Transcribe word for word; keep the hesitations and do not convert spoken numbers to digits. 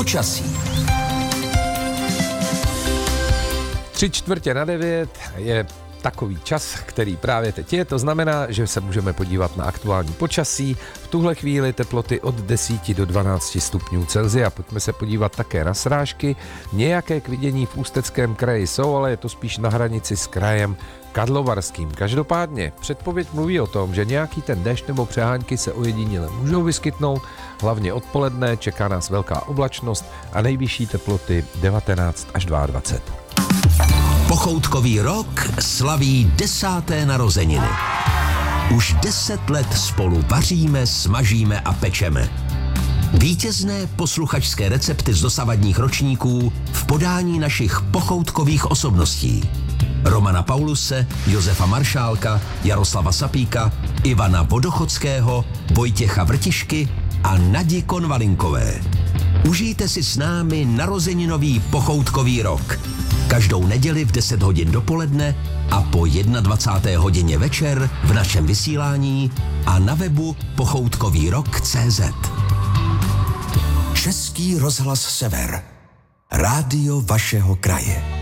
Počasí. Tři čtvrtě na devět je takový čas, který právě teď je, to znamená, že se můžeme podívat na aktuální počasí. V tuhle chvíli teploty od deseti do dvanácti stupňů Celsia. Pojďme se podívat také na srážky. Nějaké k vidění v Ústeckém kraji jsou, ale je to spíš na hranici s krajem Karlovarským. Každopádně předpověď mluví o tom, že nějaký ten déšť nebo přehánky se ojediněle můžou vyskytnout, hlavně odpoledne, čeká nás velká oblačnost a nejvyšší teploty devatenáct až dvacet dva. Pochoutkový rok slaví desáté narozeniny. Už deset let spolu vaříme, smažíme a pečeme. Vítězné posluchačské recepty z dosavadních ročníků v podání našich pochoutkových osobností. Romana Pauluse, Josefa Maršálka, Jaroslava Sapíka, Ivana Vodochodského, Vojtěcha Vrtišky a Nadi Konvalinkové. Užijte si s námi narozeninový pochoutkový rok. Každou neděli v deset hodin dopoledne a po dvacáté jedné hodině večer v našem vysílání a na webu pochoutkový rok tečka cé zet. Český rozhlas Sever. Rádio vašeho kraje.